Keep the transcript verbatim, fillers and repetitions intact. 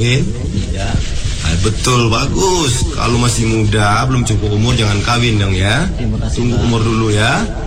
Win? Ya. Ah, betul, bagus. Kalau masih muda, belum cukup umur, jangan kawin dong ya. Terima kasih, Tunggu Pak. umur dulu ya.